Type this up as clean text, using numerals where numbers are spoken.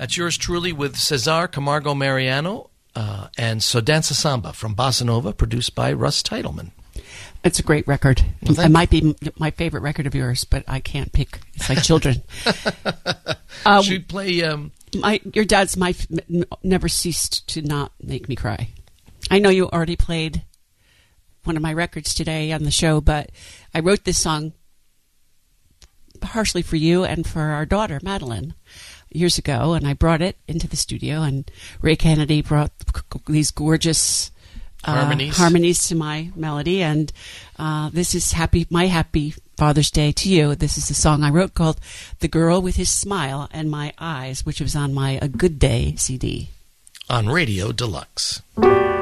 That's yours truly with Cesar Camargo Mariano and So Danza Samba from Bossa Nova, produced by Russ Titleman. It's a great record. Well, it might be my favorite record of yours, but I can't pick. It's like children. Should we play... your dad's never ceased to not make me cry. I know you already played one of my records today on the show, but I wrote this song partially for you and for our daughter, Madeline, years ago, and I brought it into the studio, and Ray Kennedy brought these gorgeous harmonies to my melody, and this is my happy Father's Day to you. This is the song I wrote called The Girl with His Smile and My Eyes, which was on my A Good Day CD. On Radio Deluxe.